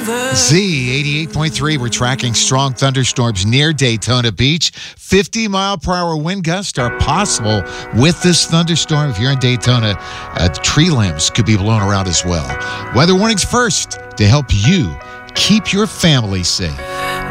Z 88.3, we're tracking strong thunderstorms near Daytona Beach. 50-mile-per-hour wind gusts are possible with this thunderstorm. If you're in Daytona, tree limbs could be blown around as well. Weather warnings first to help you keep your family safe.